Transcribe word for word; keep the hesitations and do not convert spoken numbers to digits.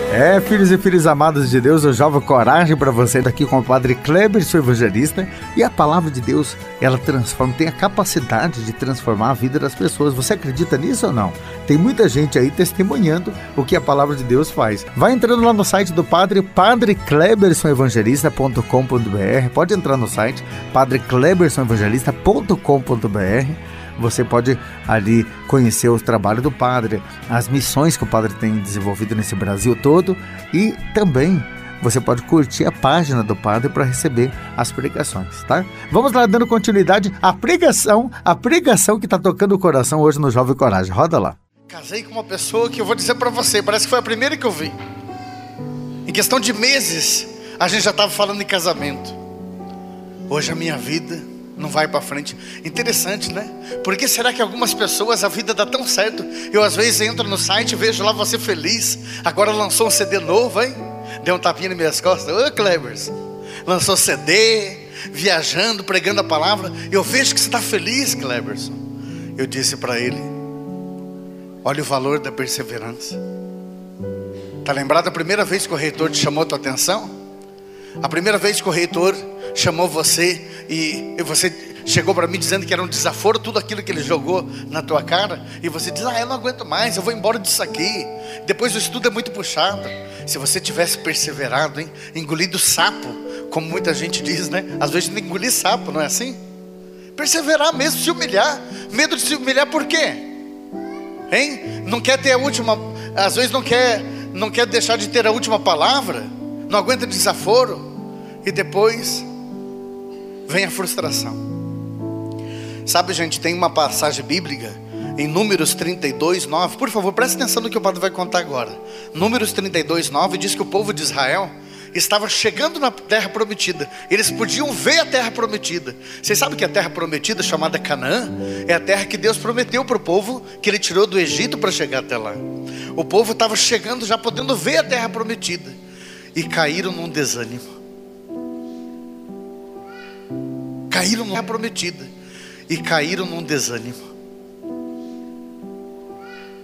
É, filhos e filhas amados de Deus, eu jogo coragem para você daqui com o Padre Kleber, seu evangelista. E a palavra de Deus, ela transforma, tem a capacidade de transformar a vida das pessoas. Você acredita nisso ou não? Tem muita gente aí testemunhando o que a palavra de Deus faz. Vai entrando lá no site do Padre, padre cleberson evangelista ponto com ponto br. Pode entrar no site, padre cleberson evangelista ponto com ponto br. Você pode ali conhecer o trabalho do padre, as missões que o padre tem desenvolvido nesse Brasil todo, e também você pode curtir a página do padre para receber as pregações, tá? Vamos lá, dando continuidade à pregação, a pregação que está tocando o coração hoje no Jovem Coragem. Roda lá. Casei com uma pessoa que eu vou dizer para você, parece que foi a primeira que eu vi. Em questão de meses, a gente já estava falando em casamento. Hoje a minha vida não vai para frente. Interessante, né? Por que será que algumas pessoas a vida dá tão certo? Eu às vezes entro no site e vejo lá você feliz. Agora lançou um C D novo, hein? Deu um tapinha nas minhas costas. Ô, Clebers, lançou C D, viajando, pregando a palavra. Eu vejo que você está feliz, Cleberson. Eu disse para ele: olha o valor da perseverança. Tá lembrado a primeira vez que o reitor te chamou a tua atenção? A primeira vez que o reitor chamou você e você chegou para mim dizendo que era um desaforo tudo aquilo que ele jogou na tua cara, e você diz: ah, eu não aguento mais, eu vou embora disso aqui, depois o estudo é muito puxado. Se você tivesse perseverado, hein? Engolido sapo, como muita gente diz, né? Às vezes tem que engolir sapo, não é assim? Perseverar mesmo, se humilhar. Medo de se humilhar por quê? Hein? Não quer ter a última, às vezes não quer, não quer deixar de ter a última palavra, não aguenta desaforo, e depois vem a frustração. Sabe, gente, tem uma passagem bíblica em Números trinta e dois, nove. Por favor, preste atenção no que o padre vai contar agora. Números trinta e dois, nove diz que o povo de Israel estava chegando na terra prometida. Eles podiam ver a terra prometida. Vocês sabem que a terra prometida, chamada Canaã, é a terra que Deus prometeu para o povo, que Ele tirou do Egito para chegar até lá. O povo estava chegando, já podendo ver a terra prometida, e caíram num desânimo. Caíram numa terra prometida e caíram num desânimo.